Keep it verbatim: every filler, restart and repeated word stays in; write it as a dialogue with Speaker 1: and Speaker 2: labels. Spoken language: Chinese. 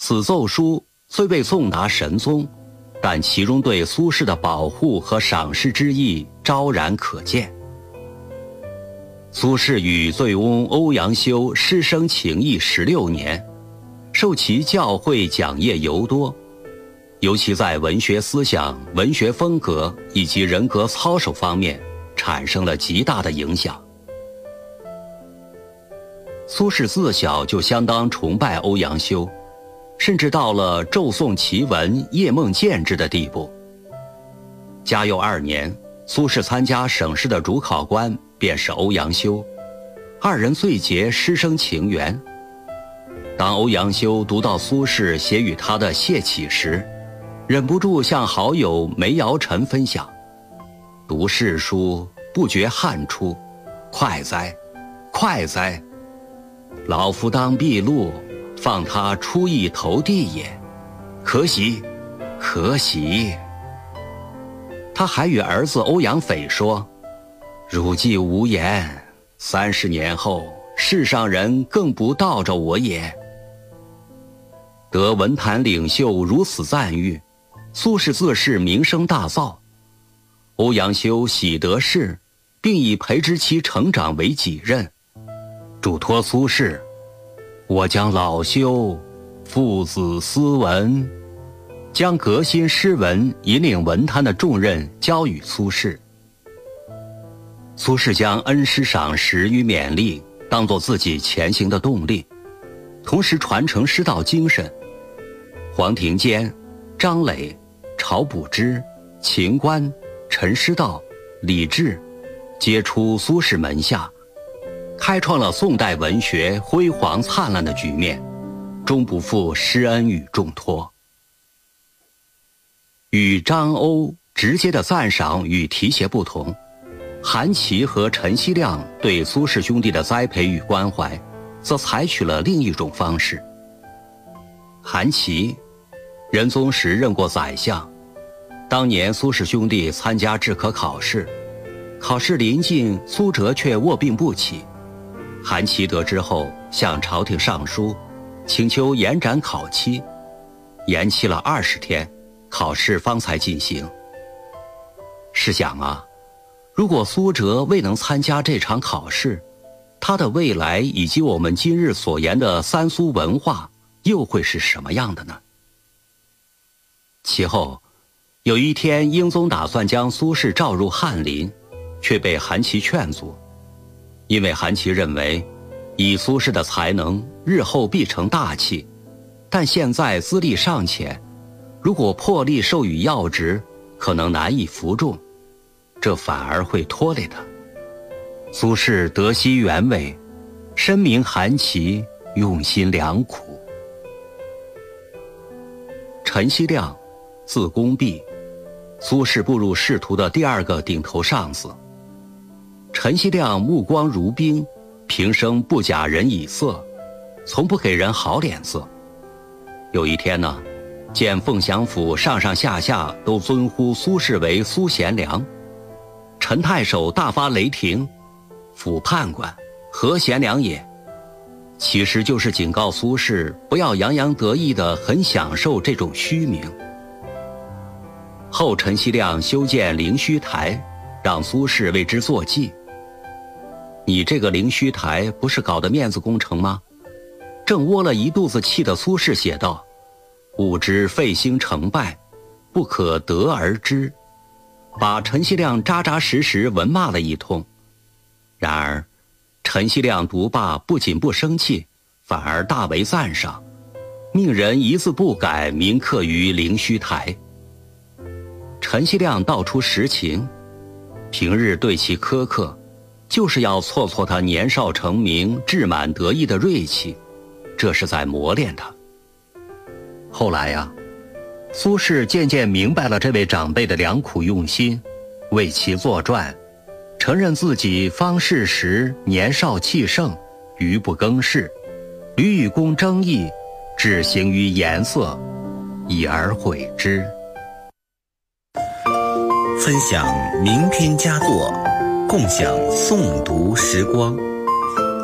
Speaker 1: 此奏书虽未送达神宗，但其中对苏轼的保护和赏识之意昭然可见。苏轼与醉翁欧阳修师生情谊十六年，受其教诲讲业尤多，尤其在文学思想、文学风格以及人格操守方面产生了极大的影响。苏轼自小就相当崇拜欧阳修，甚至到了骤诵其文、夜梦见之的地步。嘉佑二年，苏轼参加省试的主考官便是欧阳修，二人最结师生情缘。当欧阳修读到苏轼写与他的谢启时，忍不住向好友梅尧臣分享：“读世书，不觉汗出，快哉，快哉！老夫当毕录，放他出意投地也，可喜，可喜。”他还与儿子欧阳斐说：“汝既无言，三十年后，世上人更不道着我也。”得文坛领袖如此赞誉，苏轼自是名声大噪。欧阳修喜得势，并以培植其成长为己任，嘱托苏轼：“我将老修父子斯文，将革新诗文引领文坛的重任交与苏轼。”苏轼将恩师赏识与勉励当作自己前行的动力，同时传承师道精神。黄庭坚、张磊、晁补之、秦观、陈师道、李治皆出苏轼门下，开创了宋代文学辉煌灿烂的局面，终不负师恩与重托。与张欧直接的赞赏与提携不同，韩琦和陈希亮对苏轼兄弟的栽培与关怀，则采取了另一种方式。韩琦，仁宗时任过宰相，当年苏轼兄弟参加制科考试，考试临近，苏辙却卧病不起。韩琦得知后，向朝廷上书，请求延展考期，延期了二十天，考试方才进行。试想啊，如果苏辙未能参加这场考试，他的未来以及我们今日所言的三苏文化又会是什么样的呢？其后，有一天，英宗打算将苏轼召入翰林，却被韩琦劝阻，因为韩琦认为，以苏轼的才能，日后必成大器，但现在资历尚浅，如果破例授予要职，可能难以服众，这反而会拖累他。苏轼得悉原委，深明韩琦用心良苦。陈希亮，字公弼，苏轼步入仕途的第二个顶头上司。陈希亮目光如冰，平生不假人以色，从不给人好脸色。有一天呢，见凤翔府上上下下都尊呼苏轼为苏贤良，陈太守大发雷霆：“府判官，何贤良也？”其实就是警告苏轼不要洋洋得意地很享受这种虚名。后陈希亮修建灵虚台，让苏轼为之作记。你这个灵虚台不是搞的面子工程吗？正窝了一肚子气的苏轼写道：“吾知废兴成败，不可得而知。”把陈希亮扎扎实实文骂了一通。然而陈希亮读罢不仅不生气，反而大为赞赏，命人一字不改铭刻于灵虚台。陈希亮道出实情，平日对其苛刻，就是要挫挫他年少成名、志满得意的锐气，这是在磨练他。后来呀、啊，苏轼渐渐明白了这位长辈的良苦用心，为其作传，承认自己方士时年少气盛，愚不更事，屡与公争议，只行于颜色，已而悔之。
Speaker 2: 分享名篇佳作，共享诵读时光。